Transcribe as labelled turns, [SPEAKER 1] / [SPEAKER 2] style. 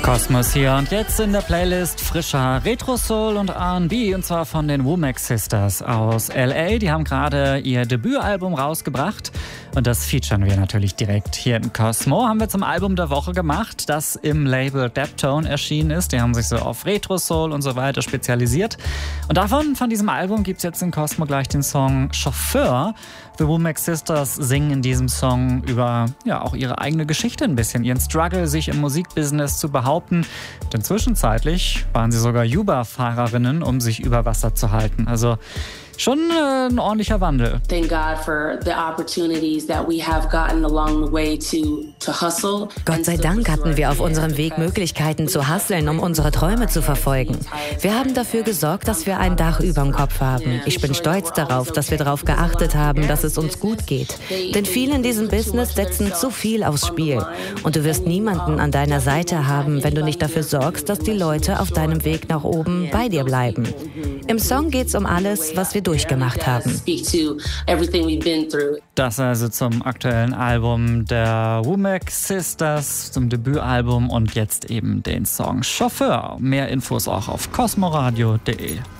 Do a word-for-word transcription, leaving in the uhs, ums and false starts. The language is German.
[SPEAKER 1] Kosmos hier und jetzt in der Playlist frischer Retro-Soul und R and B, und zwar von den Womack Sisters aus L A. Die haben gerade ihr Debütalbum rausgebracht und das featuren wir natürlich direkt hier in Cosmo. Haben wir zum Album der Woche gemacht, das im Label Deptone erschienen ist. Die haben sich so auf Retro-Soul und so weiter spezialisiert. Und davon, von diesem Album, gibt es jetzt in Cosmo gleich den Song Chauffeur. The Womack Sisters singen in diesem Song über ja auch ihre eigene Geschichte ein bisschen, ihren Struggle, sich im Musikbusiness zu behaupten. Denn zwischenzeitlich waren sie sogar Uber-Fahrerinnen, um sich über Wasser zu halten. Also schon äh, ein ordentlicher Wandel.
[SPEAKER 2] Thank God for the opportunities that we have gotten along the way to to hustle.
[SPEAKER 3] Gott sei Dank hatten wir auf unserem Weg Möglichkeiten zu hustlen, um unsere Träume zu verfolgen. Wir haben dafür gesorgt, dass wir ein Dach über dem Kopf haben. Ich bin stolz darauf, dass wir darauf geachtet haben, dass es uns gut geht. Denn viele in diesem Business setzen zu viel aufs Spiel. Und du wirst niemanden an deiner Seite haben, wenn du nicht dafür sorgst, dass die Leute auf deinem Weg nach oben bei dir bleiben. Im Song geht's um alles, was wir durchgemacht haben.
[SPEAKER 1] Das also zum aktuellen Album der Womack Sisters, zum Debütalbum, und jetzt eben den Song Chauffeur. Mehr Infos auch auf cosmoradio punkt de.